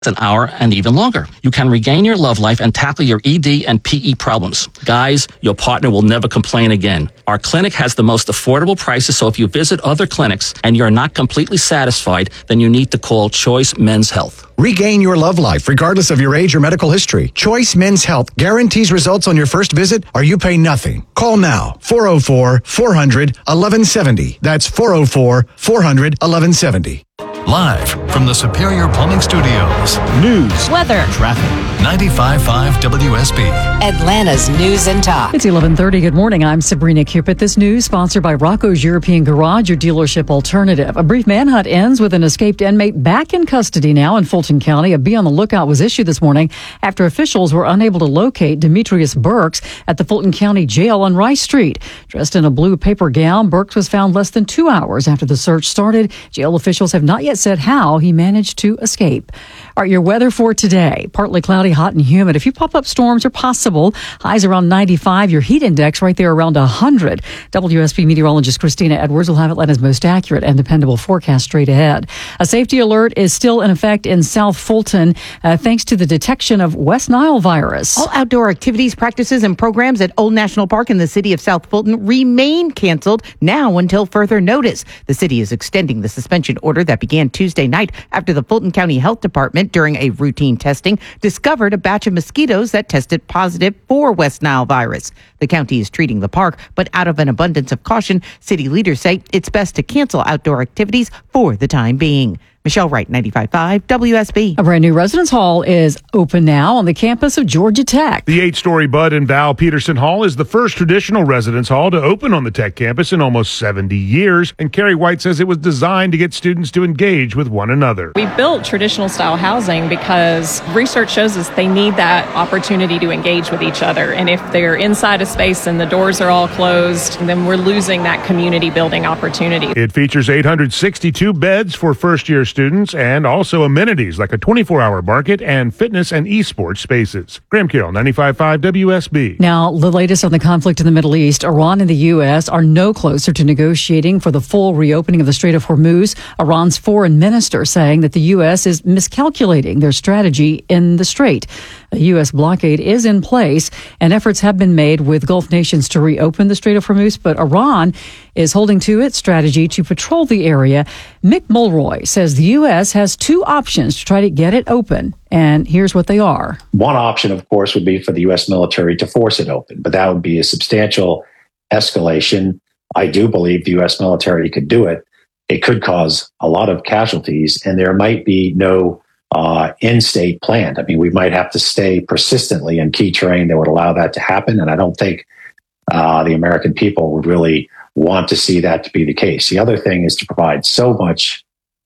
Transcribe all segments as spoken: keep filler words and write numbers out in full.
an hour and even longer. You can regain your love life and tackle your E D and P E problems. Guys, your partner will never complain again. Our clinic has the most affordable prices, so if you visit other clinics and you're not completely satisfied, then you need to call Choice Men's Health. Regain your love life regardless of your age or medical history. Choice Men's Health guarantees results on your first visit or you pay nothing. Call now, four oh four, four hundred, eleven seventy. That's four oh four, four hundred, eleven seventy. Live from the Superior Plumbing Studios. News, weather, traffic. ninety-five point five W S B. Atlanta's News and Talk. It's eleven thirty. Good morning. I'm Sabrina Cupid. This news sponsored by Rocco's European Garage, your dealership alternative. A brief manhunt ends with an escaped inmate back in custody now in Fulton County. A be on the lookout was issued this morning after officials were unable to locate Demetrius Burks at the Fulton County Jail on Rice Street. Dressed in a blue paper gown, Burks was found less than two hours after the search started. Jail officials have not yet said how he managed to escape. All right, your weather for today. Partly cloudy, hot and humid. A few pop-up storms are possible. Highs around ninety-five. Your heat index right there around one hundred. W S B meteorologist Christina Edwards will have Atlanta's most accurate and dependable forecast straight ahead. A safety alert is still in effect in South Fulton uh, thanks to the detection of West Nile virus. All outdoor activities, practices, and programs at Old National Park in the city of South Fulton remain canceled now until further notice. The city is extending the suspension order that began Tuesday night after the Fulton County Health Department, during a routine testing, discovered a batch of mosquitoes that tested positive for West Nile virus. The county is treating the park, but out of an abundance of caution, city leaders say it's best to cancel outdoor activities for the time being. Michelle Wright, ninety-five point five W S B. A brand new residence hall is open now on the campus of Georgia Tech. The eight-story Bud and Val Peterson Hall is the first traditional residence hall to open on the Tech campus in almost seventy years, and Carrie White says it was designed to get students to engage with one another. We built traditional style housing because research shows us they need that opportunity to engage with each other, and if they're inside a space and the doors are all closed, then we're losing that community building opportunity. It features eight hundred sixty-two beds for first-year students and also amenities like a twenty-four hour market and fitness and esports spaces. Graham Carroll, ninety-five point five W S B. Now, the latest on the conflict in the Middle East. Iran and the U S are no closer to negotiating for the full reopening of the Strait of Hormuz. Iran's foreign minister saying that the U S is miscalculating their strategy in the strait. A U S blockade is in place, and efforts have been made with Gulf nations to reopen the Strait of Hormuz, but Iran is holding to its strategy to patrol the area. Mick Mulroy says the U S has two options to try to get it open, and here's what they are. One option, of course, would be for the U S military to force it open, but that would be a substantial escalation. I do believe the U S military could do it. It could cause a lot of casualties, and there might be no uh, in-state plan. I mean, we might have to stay persistently in key terrain that would allow that to happen, and I don't think uh, the American people would really want to see that to be the case. The other thing is to provide so much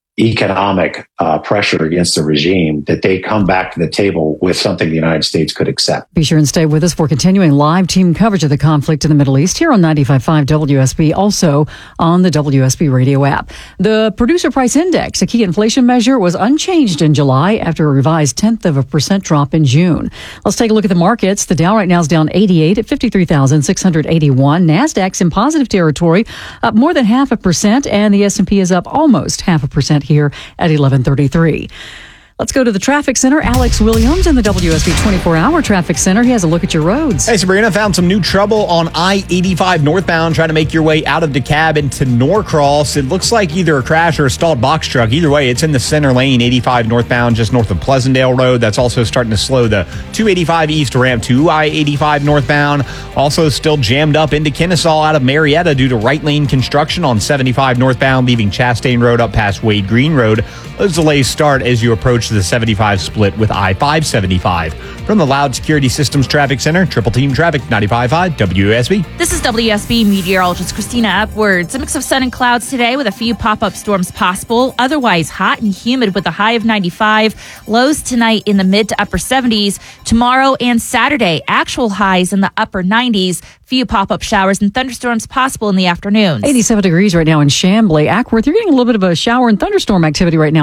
economic uh, pressure against the regime that they come back to the table with something the United States could accept. Be sure and stay with us for continuing live team coverage of the conflict in the Middle East here on ninety-five point five W S B, also on the W S B radio app. The Producer Price Index, a key inflation measure, was unchanged in July after a revised tenth of a percent drop in June. Let's take a look at the markets. The Dow right now is down eighty-eight at fifty-three thousand six hundred eighty-one. NASDAQ's in positive territory, up more than half a percent, and the S and P is up almost half a percent here at eleven thirty-three. Let's go to the traffic center. Alex Williams in the W S B twenty-four hour traffic center. He has a look at your roads. Hey, Sabrina, found some new trouble on I eighty-five northbound trying to make your way out of DeKalb into Norcross. It looks like either a crash or a stalled box truck. Either way, it's in the center lane, eighty-five northbound, just north of Pleasantdale Road. That's also starting to slow the two eighty-five east ramp to I eighty-five northbound. Also still jammed up into Kennesaw out of Marietta due to right lane construction on seventy-five northbound, leaving Chastain Road up past Wade Green Road. Those delays start as you approach the seventy-five split with I five seventy-five. From the Loud Security Systems Traffic Center, Triple Team Traffic, ninety-five point five W S B. This is W S B meteorologist Christina Edwards. A mix of sun and clouds today with a few pop-up storms possible. Otherwise hot and humid with a high of ninety-five. Lows tonight in the mid to upper seventies. Tomorrow and Saturday, actual highs in the upper nineties. Few pop-up showers and thunderstorms possible in the afternoons. eighty-seven degrees right now in Chamblee. Ackworth, you're getting a little bit of a shower and thunderstorm activity right now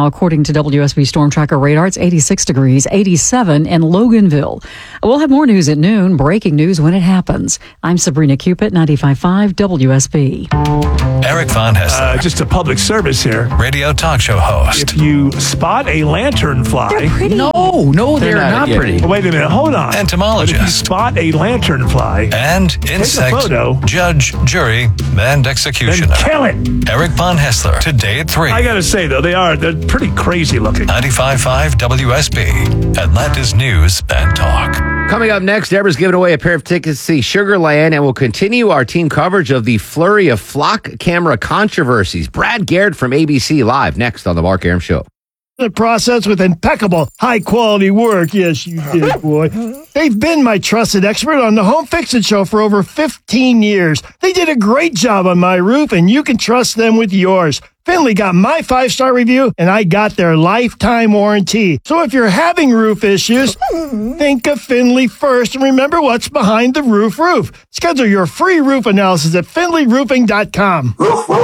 now, according to W S B Storm Tracker radar. It's eighty-six degrees, eighty-seven in Loganville. We'll have more news at noon. Breaking news when it happens. I'm Sabrina Cupid, ninety-five point five W S B. Eric Von Hessler, Uh, just a public service here. radio talk show host. If you spot a lanternfly, No, no, they're, not, pretty. Oh, wait a minute, hold on. But if you Entomologist spot a lanternfly, and insect photo. judge, jury, and executioner. then kill it. Eric Von Hessler, today at three. I gotta say though, they are they're pretty crazy looking. ninety-five point five W S B, Atlanta's News and Talk. Coming up next, Deborah's giving away a pair of tickets to see Sugarland, and we'll continue our team coverage of the flurry of flock camera controversies. Brad Garrett from A B C Live next on The Mark Arum Show. The process with impeccable, high-quality work. Yes, you did, boy. They've been my trusted expert on the Home Fix-It Show for over fifteen years. They did a great job on my roof, and you can trust them with yours. Finley got my five-star review, and I got their lifetime warranty. So if you're having roof issues, think of Finley first and remember what's behind the roof roof. Schedule your free roof analysis at finley roofing dot com.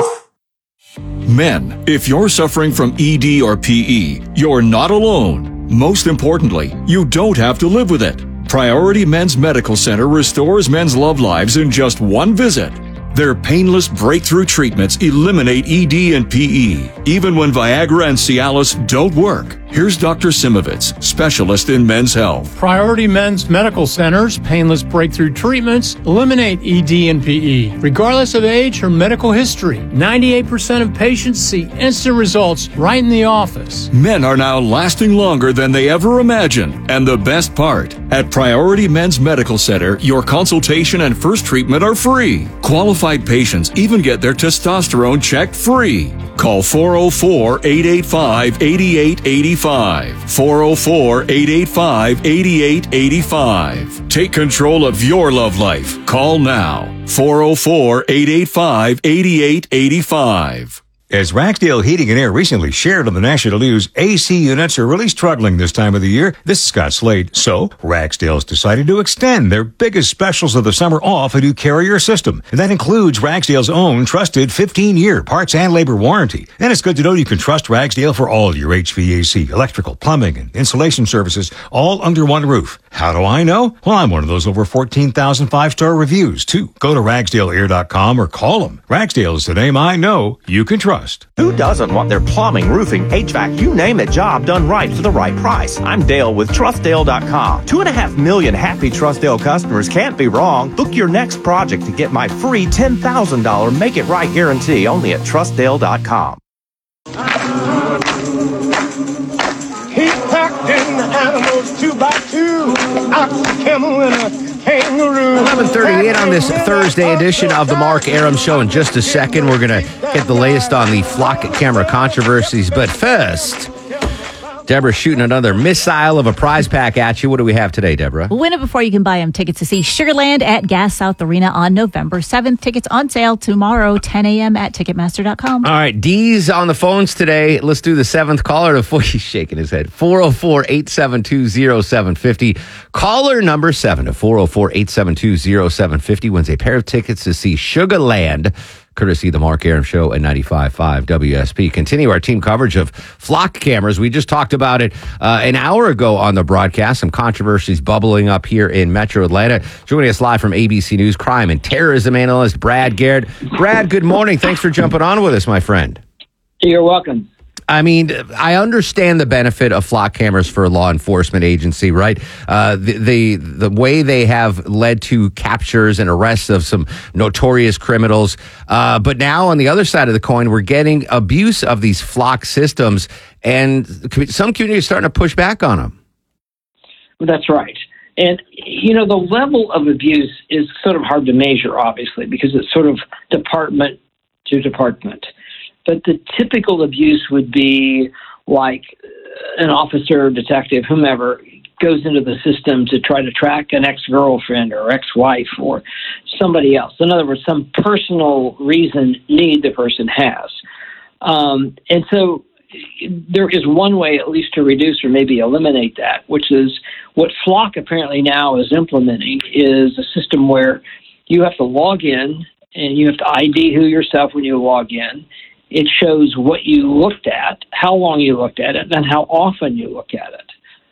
Men, if you're suffering from E D or P E, you're not alone. Most importantly, you don't have to live with it. Priority Men's Medical Center restores men's love lives in just one visit. Their painless breakthrough treatments eliminate E D and P E, even when Viagra and Cialis don't work. Here's Doctor Simovitz, specialist in men's health. Priority Men's Medical Center's painless breakthrough treatments eliminate E D and P E, regardless of age or medical history. ninety-eight percent of patients see instant results right in the office. Men are now lasting longer than they ever imagined. And the best part, at Priority Men's Medical Center, your consultation and first treatment are free. Qualified patients even get their testosterone checked free. Call four oh four, eight eight five, eight eight eight five. four oh four, eight eight five, eight eight eight five. Take control of your love life. Call now. four oh four, eight eight five, eight eight eight five. As Ragsdale Heating and Air recently shared on the national news, A C units are really struggling this time of the year. This is Scott Slade. So, Ragsdale's decided to extend their biggest specials of the summer off a new Carrier system. And that includes Ragsdale's own trusted fifteen-year parts and labor warranty. And it's good to know you can trust Ragsdale for all your H V A C, electrical, plumbing, and insulation services, all under one roof. How do I know? Well, I'm one of those over fourteen thousand five-star reviews, too. Go to ragsdale air dot com or call them. Ragsdale is the name I know you can trust. Who doesn't want their plumbing, roofing, H V A C, you name it, job done right for the right price? I'm Dale with trust dale dot com. Two and a half million happy Trustdale customers can't be wrong. Book your next project to get my free ten thousand dollars Make It Right guarantee only at trust dale dot com. He packed in the animals two by two, ox, a camel, and a kangaroo. eleven thirty-eight on this Thursday edition of the Mark Arum Show. In just a second, we're going to get the latest on the flock camera controversies. But first, Deborah's shooting another missile of a prize pack at you. What do we have today, Deborah? Win it before you can buy them. Tickets to see Sugarland at Gas South Arena on November seventh. Tickets on sale tomorrow, ten a.m. at ticketmaster dot com. All right, Dee's on the phones today. Let's do the seventh caller. Before he's shaking his head. four oh four, eight seven two, oh seven five oh. Caller number seven to four oh four, eight seven two, oh seven five oh wins a pair of tickets to see Sugarland, courtesy of the Mark Arum Show at ninety-five point five W S B. Continue our team coverage of flock cameras. We just talked about it uh, an hour ago on the broadcast. Some controversies bubbling up here in Metro Atlanta. Joining us live from A B C News, crime and terrorism analyst Brad Garrett. Brad, good morning. Thanks for jumping on with us, my friend. You're welcome. I mean, I understand the benefit of flock cameras for a law enforcement agency, right? Uh, the, the the way they have led to captures and arrests of some notorious criminals. Uh, but now on the other side of the coin, we're getting abuse of these flock systems, and some communities are starting to push back on them. That's right. And, you know, the level of abuse is sort of hard to measure, obviously, because it's sort of department to department. But the typical abuse would be like an officer, detective, whomever goes into the system to try to track an ex-girlfriend or ex-wife or somebody else. In other words, some personal reason, need the person has. Um, and so there is one way at least to reduce or maybe eliminate that, which is what Flock apparently now is implementing is a system where you have to log in and you have to I D who yourself when you log in. It shows what you looked at, how long you looked at it, and how often you look at it.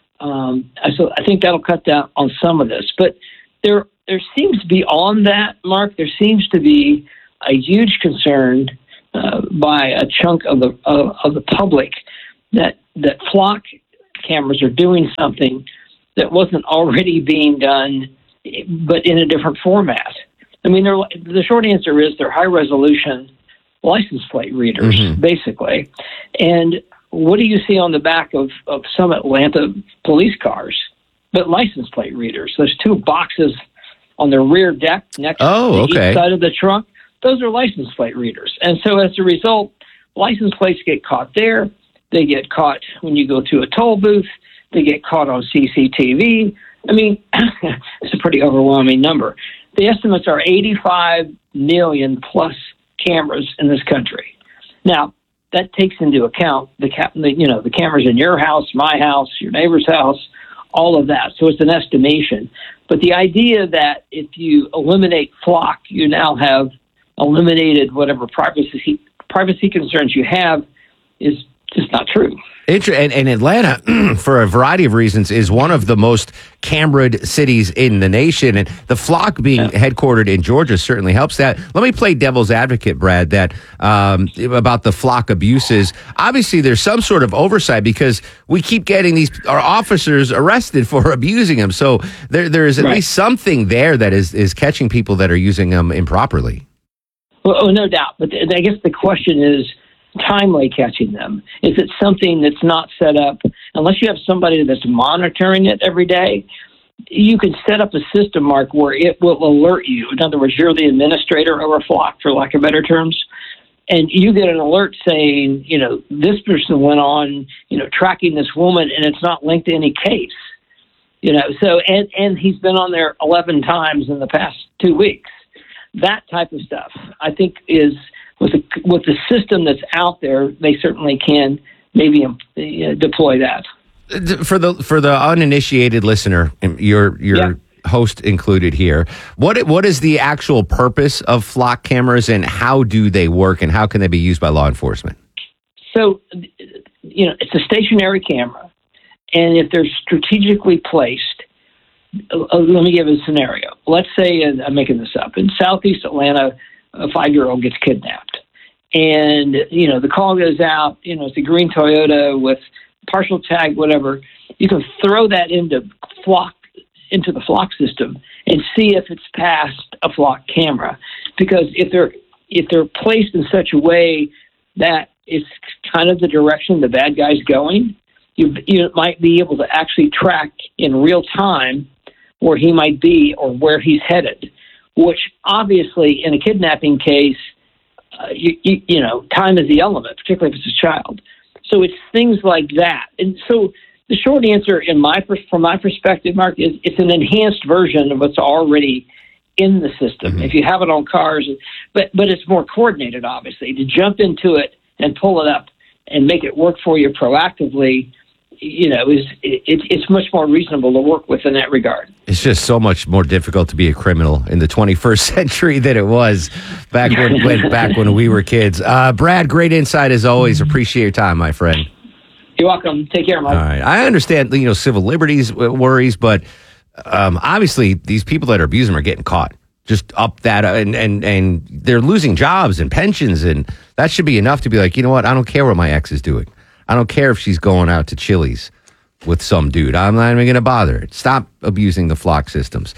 Um, so I think that'll cut down on some of this. But there, there seems to be on that, Mark. There seems to be a huge concern uh, by a chunk of the of, of the public that that flock cameras are doing something that wasn't already being done, but in a different format. I mean, the short answer is they're high resolution license plate readers, mm-hmm. basically. And what do you see on the back of, of some Atlanta police cars? But license plate readers. There's two boxes on the rear deck next oh, to the okay. each side of the trunk. Those are license plate readers. And so as a result, license plates get caught there. They get caught when you go to a toll booth. They get caught on C C T V. I mean, it's a pretty overwhelming number. The estimates are eighty-five million plus cameras in this country. Now, that takes into account the, ca- the you know the cameras in your house, my house, your neighbor's house, all of that. So it's an estimation. But the idea that if you eliminate flock, you now have eliminated whatever privacy privacy concerns you have is just not true. Inter- and, and Atlanta, for a variety of reasons, is one of the most cameraed cities in the nation. And the flock being yeah. headquartered in Georgia certainly helps that. Let me play devil's advocate, Brad, that um, about the flock abuses. Obviously, there's some sort of oversight because we keep getting these our officers arrested for abusing them. So there, there is at right. least something there that is, is catching people that are using them improperly. Well, oh, no doubt. But I guess the question is, timely catching them? Is it something that's not set up? Unless you have somebody that's monitoring it every day, you can set up a system, Mark, where it will alert you. In other words, you're the administrator of a flock, for lack of better terms, and you get an alert saying, you know, this person went on, you know, tracking this woman, and it's not linked to any case. You know, so, and, and he's been on there eleven times in the past two weeks. That type of stuff, I think, is... With the, with the system that's out there, they certainly can maybe uh, deploy that. For the for the uninitiated listener, your your yeah. host included here, what what is the actual purpose of flock cameras and how do they work and how can they be used by law enforcement? So, you know, it's a stationary camera, and if they're strategically placed, uh, let me give a scenario. Let's say, and I'm making this up, in Southeast Atlanta, a five-year-old gets kidnapped. And, you know, the call goes out, you know, it's a green Toyota with partial tag, whatever. You can throw that into flock, into the flock system and see if it's past a flock camera. Because if they're, if they're placed in such a way that it's kind of the direction the bad guy's going, you, you might be able to actually track in real time where he might be or where he's headed. Which obviously, in a kidnapping case, uh, you, you, you know, time is the element, particularly if it's a child. So it's things like that. And so the short answer, in my from my perspective, Mark, is it's an enhanced version of what's already in the system. Mm-hmm. If you have it on cars, but but it's more coordinated, obviously. To jump into it and pull it up and make it work for you proactively, you know, is it, it's much more reasonable to work with in that regard. It's just so much more difficult to be a criminal in the twenty-first century than it was back when, when back when we were kids. Uh, Brad, great insight as always. Appreciate your time, my friend. You're welcome. Take care, Mike. All right. I understand, you know, civil liberties worries, but um, obviously these people that are abusing them are getting caught. Just up that, and, and, and they're losing jobs and pensions, and that should be enough to be like, you know what, I don't care what my ex is doing. I don't care if she's going out to Chili's with some dude. I'm not even going to bother. Stop abusing the flock systems.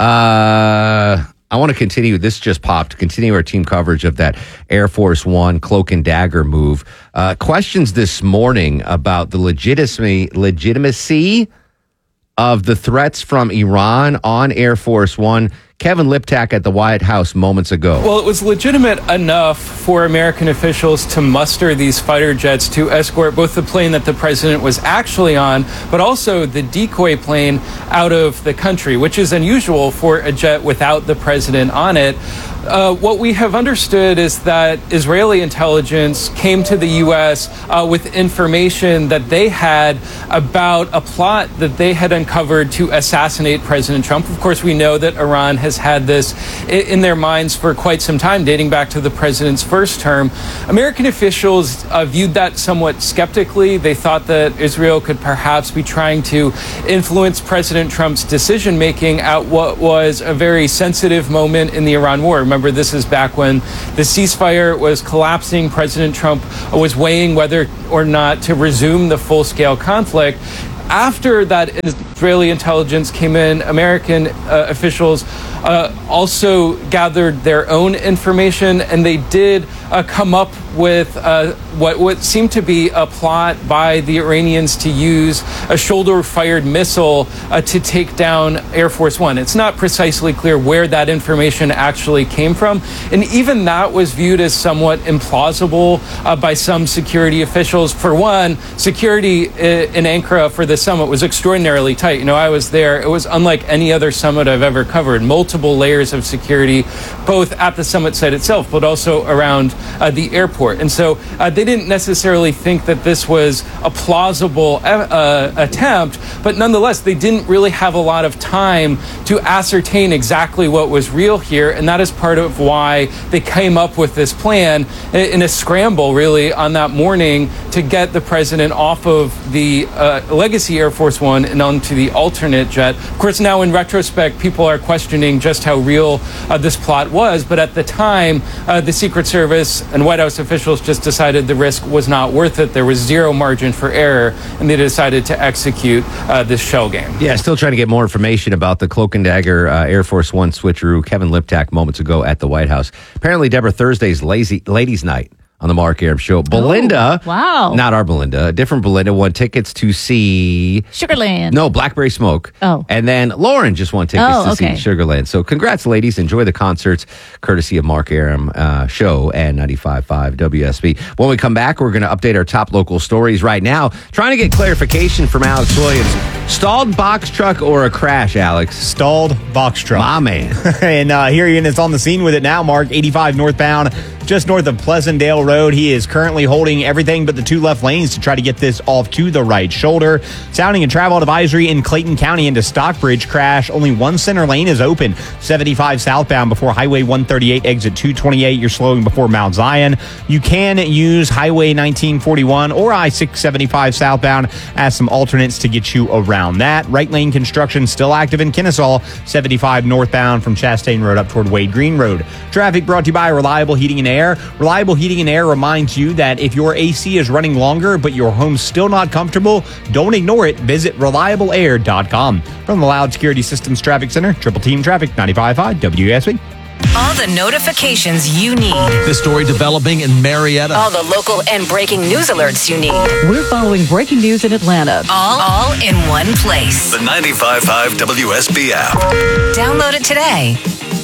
Uh, I want to continue. This just popped. Continue our team coverage of that Air Force One cloak and dagger move. Uh, questions this morning about the legitimacy, legitimacy of the threats from Iran on Air Force One. Kevin Liptak at the White House moments ago. Well, it was legitimate enough for American officials to muster these fighter jets to escort both the plane that the president was actually on, but also the decoy plane out of the country, which is unusual for a jet without the president on it. uh, what we have understood is that Israeli intelligence came to the U S uh, with information that they had about a plot that they had uncovered to assassinate President Trump. Of course, we know that Iran has had this in their minds for quite some time, dating back to the president's first term. American officials uh, viewed that somewhat skeptically. They thought that Israel could perhaps be trying to influence President Trump's decision-making at what was a very sensitive moment in the Iran war. Remember, this is back when the ceasefire was collapsing. President Trump was weighing whether or not to resume the full-scale conflict. After that Israeli intelligence came in, American uh, officials uh, also gathered their own information, and they did uh, come up with uh, what, what seemed to be a plot by the Iranians to use a shoulder-fired missile uh, to take down Air Force One. It's not precisely clear where that information actually came from, and even that was viewed as somewhat implausible uh, by some security officials. For one, security in Ankara for the summit was extraordinarily tight. You know, I was there. It was unlike any other summit I've ever covered. Multiple layers of security, both at the summit site itself, but also around uh, the airport. And so uh, they didn't necessarily think that this was a plausible uh, attempt, but nonetheless, they didn't really have a lot of time to ascertain exactly what was real here. And that is part of why they came up with this plan in a scramble, really, on that morning to get the president off of the uh, Legacy Air Force One and onto the alternate jet. Of course, now in retrospect, people are questioning just how real uh, this plot was. But at the time, uh, the Secret Service and White House officials just decided the risk was not worth it. There was zero margin for error, and they decided to execute uh, this shell game. Yeah, still trying to get more information about the Cloak and Dagger uh, Air Force One switcheroo. Kevin Liptak moments ago at the White House. Apparently, Deborah, Thursday's lazy ladies' night on the Mark Arum Show. Belinda, oh, wow, not our Belinda, a different Belinda, won tickets to see Sugarland. No, Blackberry Smoke. Oh, and then Lauren just won tickets oh, to okay. see Sugarland. So, congrats, ladies! Enjoy the concerts, courtesy of Mark Arum uh, Show and ninety-five point five W S B. When we come back, we're going to update our top local stories right now. Trying to get clarification from Alex Williams. Stalled box truck or a crash, Alex? Stalled box truck. My man. and uh, here he is on the scene with it now, Mark. eighty-five northbound, just north of Pleasantdale Road. He is currently holding everything but the two left lanes to try to get this off to the right shoulder. Sounding a travel advisory in Clayton County into Stockbridge crash. Only one center lane is open. seventy-five southbound before Highway one thirty-eight, exit two twenty-eight. You're slowing before Mount Zion. You can use Highway nineteen forty-one or I six seventy-five southbound as some alternates to get you around that. Right lane construction still active in Kennesaw. seventy-five northbound from Chastain Road up toward Wade Green Road. Traffic brought to you by Reliable Heating and Air. Reliable Heating and Air reminds you that if your A C is running longer but your home's still not comfortable, don't ignore it. Visit reliable air dot com. From the Loud Security Systems Traffic Center, Triple Team Traffic, ninety-five point five W S B. All the notifications you need. This story developing in Marietta. All the local and breaking news alerts you need. We're following breaking news in Atlanta. All, all in one place. The ninety-five point five W S B app. Download it today.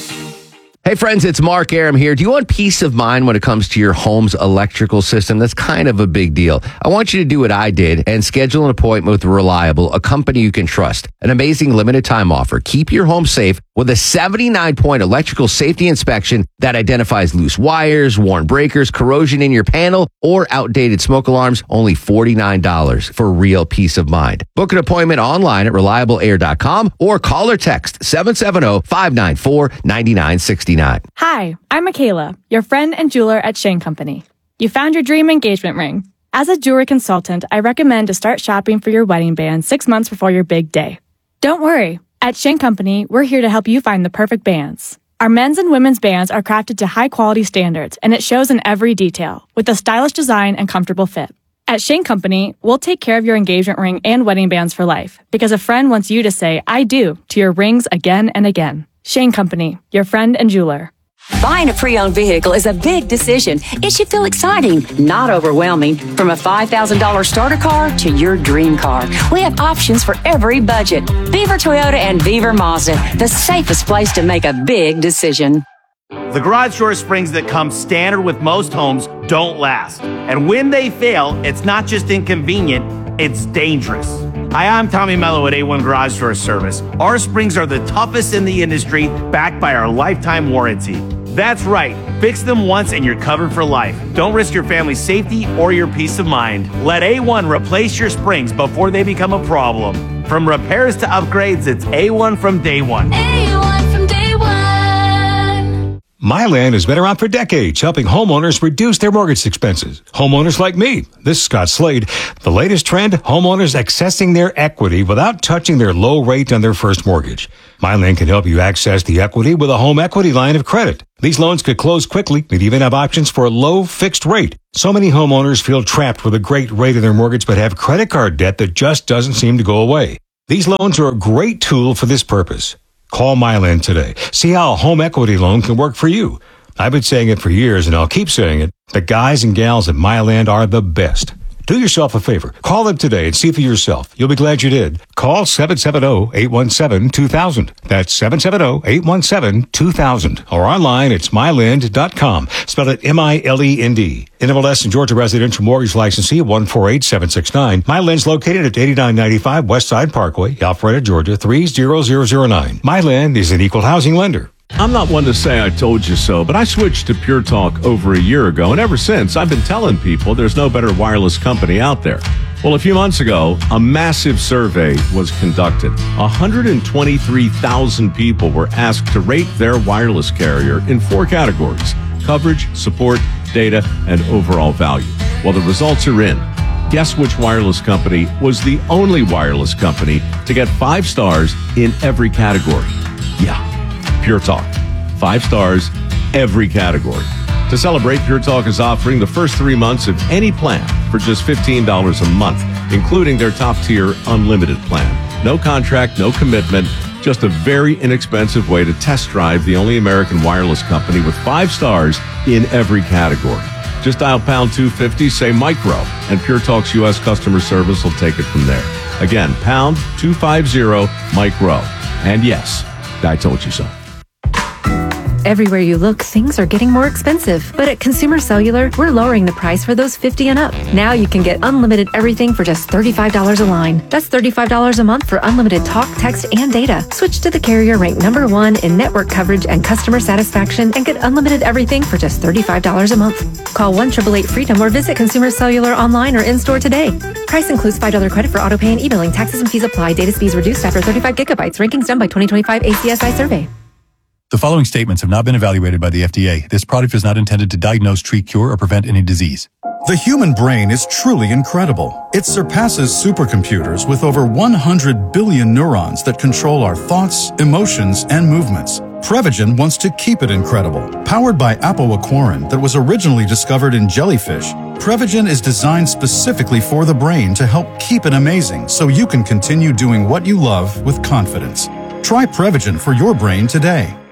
Hey friends, it's Mark Arum here. Do you want peace of mind when it comes to your home's electrical system? That's kind of a big deal. I want you to do what I did and schedule an appointment with Reliable, a company you can trust. An amazing limited time offer. Keep your home safe with a seventy-nine point electrical safety inspection that identifies loose wires, worn breakers, corrosion in your panel, or outdated smoke alarms. Only forty-nine dollars for real peace of mind. Book an appointment online at reliable air dot com or call or text seven seven zero, five nine four, nine nine six nine. Hi, I'm Michaela, your friend and jeweler at Shane Company. You found your dream engagement ring. As a jewelry consultant, I recommend to start shopping for your wedding band six months before your big day. Don't worry. At Shane Company, we're here to help you find the perfect bands. Our men's and women's bands are crafted to high-quality standards, and it shows in every detail, with a stylish design and comfortable fit. At Shane Company, we'll take care of your engagement ring and wedding bands for life, because a friend wants you to say, I do, to your rings again and again. Shane Company, your friend and jeweler. Buying a pre-owned vehicle is a big decision. It should feel exciting, not overwhelming. From a five thousand dollars starter car to your dream car, we have options for every budget. Beaver Toyota and Beaver Mazda, the safest place to make a big decision. The garage door springs that come standard with most homes don't last. And when they fail, it's not just inconvenient, it's dangerous. Hi, I'm Tommy Mello at A one Garage Door Service. Our springs are the toughest in the industry, backed by our lifetime warranty. That's right. Fix them once and you're covered for life. Don't risk your family's safety or your peace of mind. Let A one replace your springs before they become a problem. From repairs to upgrades, it's A one from day one. A one from day one. Mylan has been around for decades, helping homeowners reduce their mortgage expenses. Homeowners like me. This is Scott Slade. The latest trend, homeowners accessing their equity without touching their low rate on their first mortgage. Mylan can help you access the equity with a home equity line of credit. These loans could close quickly and even have options for a low fixed rate. So many homeowners feel trapped with a great rate in their mortgage but have credit card debt that just doesn't seem to go away. These loans are a great tool for this purpose. Call Mylan today. See how a home equity loan can work for you. I've been saying it for years, and I'll keep saying it. The guys and gals at Mylan are the best. Do yourself a favor. Call them today and see for yourself. You'll be glad you did. Call seven seven zero, eight one seven, two thousand. That's seven seven zero, eight one seven, two thousand. Or online, it's myland dot com. Spell it M I L E N D. N M L S and Georgia Residential Mortgage Licensee one four eight seven six nine. Myland's located at eighty-nine ninety-five West Side Parkway, Alpharetta, Georgia, three zero zero zero nine. Myland is an equal housing lender. I'm not one to say I told you so, but I switched to Pure Talk over a year ago, and ever since, I've been telling people there's no better wireless company out there. Well, a few months ago, a massive survey was conducted. one hundred twenty-three thousand people were asked to rate their wireless carrier in four categories: coverage, support, data, and overall value. Well, the results are in. Guess which wireless company was the only wireless company to get five stars in every category? Yeah. Pure Talk. Five stars, every category. To celebrate, Pure Talk is offering the first three months of any plan for just fifteen dollars a month, including their top-tier unlimited plan. No contract, no commitment, just a very inexpensive way to test drive the only American wireless company with five stars in every category. Just dial pound two fifty, say micro, and Pure Talk's U S customer service will take it from there. Again, pound two fifty, micro. And yes, I told you so. Everywhere you look, things are getting more expensive. But at Consumer Cellular, we're lowering the price for those fifty and up. Now you can get unlimited everything for just thirty-five dollars a line. That's thirty-five dollars a month for unlimited talk, text, and data. Switch to the carrier ranked number one in network coverage and customer satisfaction and get unlimited everything for just thirty-five dollars a month. Call one eight eight eight freedom or visit Consumer Cellular online or in-store today. Price includes five dollars credit for auto pay and e-billing. Taxes and fees apply. Data speeds reduced after thirty-five gigabytes. Rankings done by twenty twenty-five A C S I survey. The following statements have not been evaluated by the F D A. This product is not intended to diagnose, treat, cure, or prevent any disease. The human brain is truly incredible. It surpasses supercomputers with over one hundred billion neurons that control our thoughts, emotions, and movements. Prevagen wants to keep it incredible. Powered by apoaquarin that was originally discovered in jellyfish, Prevagen is designed specifically for the brain to help keep it amazing so you can continue doing what you love with confidence. Try Prevagen for your brain today.